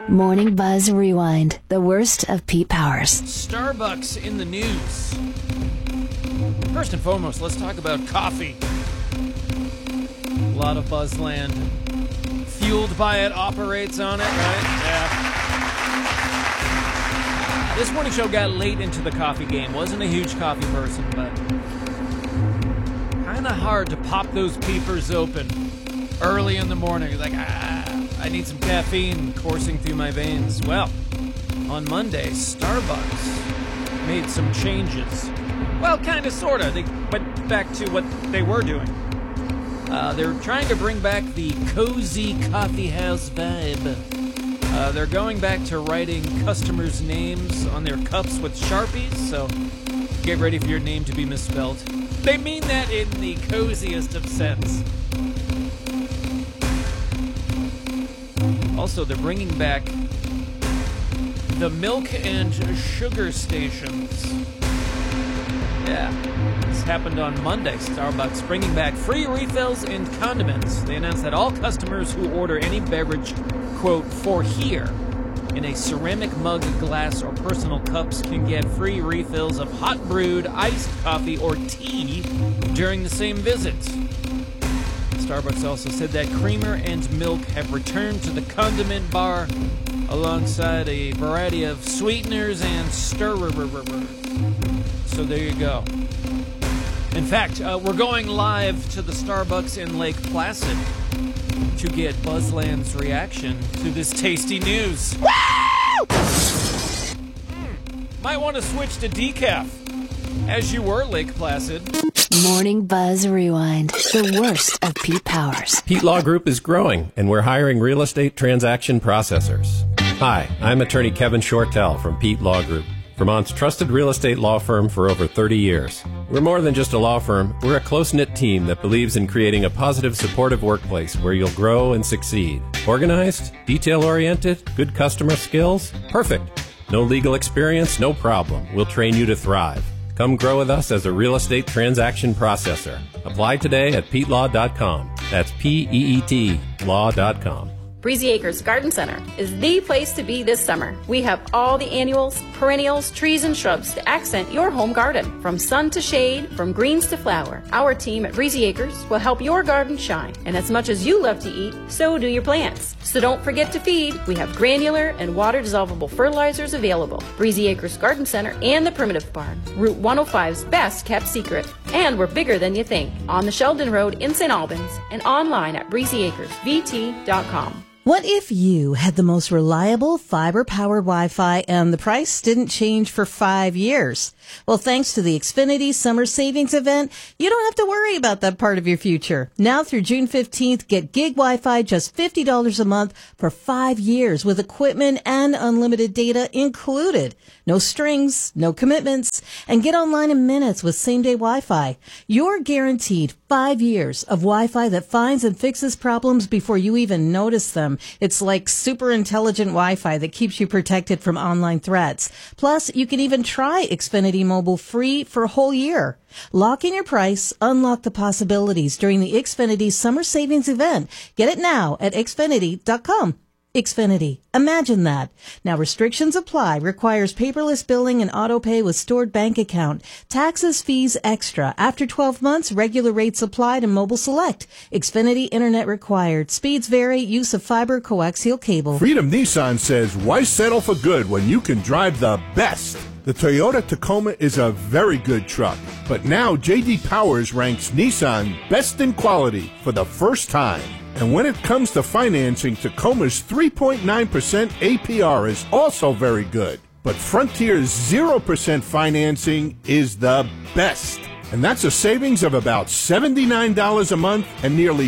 Morning Buzz Rewind, the worst of Pete Powers. Starbucks in the news. First and foremost, let's talk about coffee. A lot of Buzzland. Fueled by it, operates on it, right? Yeah. This morning show got late into the coffee game. Wasn't a huge coffee person, but kind of hard to pop those peepers open early in the morning. Like, I need some caffeine coursing through my veins. Well, on Monday, Starbucks made some changes. Well, kind of, sort of. They went back to what they were doing. They're trying to bring back the cozy coffee house vibe. They're going back to writing customers' names on their cups with Sharpies, so get ready for your name to be misspelled. They mean that in the coziest of sense. Also, they're bringing back the milk and sugar stations. Yeah, this happened on Monday. Starbucks bringing back free refills and condiments. They announced that all customers who order any beverage, quote, for here, in a ceramic mug, glass, or personal cups can get free refills of hot brewed, iced coffee, or tea during the same visit. Starbucks also said that creamer and milk have returned to the condiment bar alongside a variety of sweeteners and stirrers. So there you go. In fact, we're going live to the Starbucks in Lake Placid to get Buzzland's reaction to this tasty news. Woo! Might want to switch to decaf, as you were, Lake Placid. Morning Buzz Rewind, the worst of Pete Powers. Pete Law Group is growing, and we're hiring real estate transaction processors. Hi, I'm attorney Kevin Shortell from Pete Law Group, Vermont's trusted real estate law firm for over 30 years. We're more than just a law firm. We're a close-knit team that believes in creating a positive, supportive workplace where you'll grow and succeed. Organized, detail-oriented, good customer skills? Perfect. No legal experience? No problem. We'll train you to thrive. Come grow with us as a real estate transaction processor. Apply today at PeteLaw.com. That's P-E-E-T law.com. Breezy Acres Garden Center is the place to be this summer. We have all the annuals, perennials, trees, and shrubs to accent your home garden. From sun to shade, from greens to flower, our team at Breezy Acres will help your garden shine. And as much as you love to eat, so do your plants. So don't forget to feed. We have granular and water-dissolvable fertilizers available. Breezy Acres Garden Center and the Primitive Barn, Route 105's best-kept secret. And we're bigger than you think. On the Sheldon Road in St. Albans and online at breezyacresvt.com. What if you had the most reliable fiber-powered Wi-Fi and the price didn't change for 5 years? Well, thanks to the Xfinity Summer Savings Event, you don't have to worry about that part of your future. Now through June 15th, get gig Wi-Fi just $50 a month for 5 years with equipment and unlimited data included. No strings, no commitments, and get online in minutes with same-day Wi-Fi. You're guaranteed 5 years of Wi-Fi that finds and fixes problems before you even notice them. It's like super intelligent Wi-Fi that keeps you protected from online threats. Plus, you can even try Xfinity Mobile free for a whole year. Lock in your price, unlock the possibilities during the Xfinity Summer Savings Event. Get it now at Xfinity.com. Xfinity. Imagine that. Now restrictions apply. Requires paperless billing and auto pay with stored bank account. Taxes, fees extra. After 12 months, regular rates applied and mobile select. Xfinity internet required. Speeds vary. Use of fiber coaxial cable. Freedom Nissan says, why settle for good when you can drive the best? The Toyota Tacoma is a very good truck, but now J.D. Powers ranks Nissan best in quality for the first time. And when it comes to financing, Tacoma's 3.9% APR is also very good. But Frontier's 0% financing is the best. And that's a savings of about $79 a month and nearly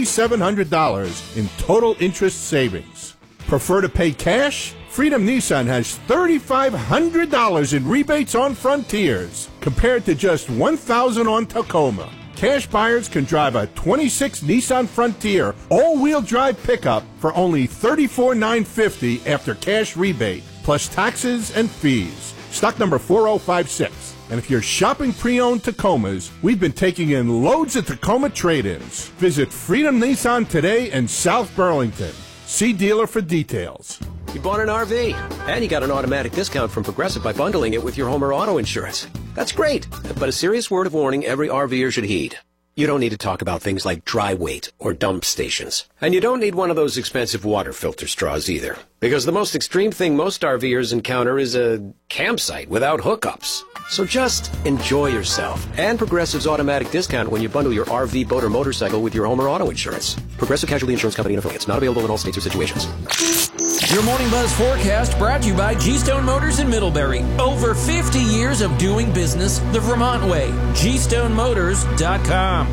$4,700 in total interest savings. Prefer to pay cash? Freedom Nissan has $3,500 in rebates on Frontiers, compared to just $1,000 on Tacoma. Cash buyers can drive a 26 Nissan Frontier all-wheel drive pickup for only $34,950 after cash rebate, plus taxes and fees. Stock number 4056. And if you're shopping pre-owned Tacomas, we've been taking in loads of Tacoma trade-ins. Visit Freedom Nissan today in South Burlington. See dealer for details. You bought an RV, and you got an automatic discount from Progressive by bundling it with your home or auto insurance. That's great, but a serious word of warning every RVer should heed. You don't need to talk about things like dry weight or dump stations. And you don't need one of those expensive water filter straws either. Because the most extreme thing most RVers encounter is a campsite without hookups. So just enjoy yourself. And Progressive's automatic discount when you bundle your RV, boat, or motorcycle with your home or auto insurance. Progressive Casualty Insurance Company and affiliates. Not available in all states or situations. Your Morning Buzz forecast brought to you by G-Stone Motors in Middlebury. Over 50 years of doing business the Vermont way. GStoneMotors.com.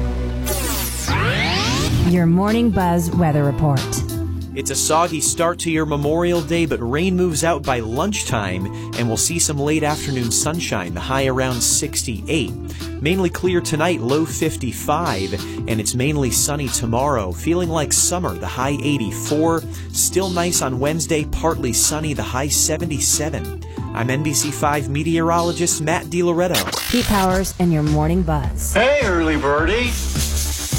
Your Morning Buzz weather report. It's a soggy start to your Memorial Day, but rain moves out by lunchtime, and we'll see some late afternoon sunshine, the high around 68. Mainly clear tonight, low 55, and it's mainly sunny tomorrow. Feeling like summer, the high 84. Still nice on Wednesday, partly sunny, the high 77. I'm NBC5 meteorologist Matt DiLoretto. Pete Powers and your Morning Buzz. Hey, early birdie.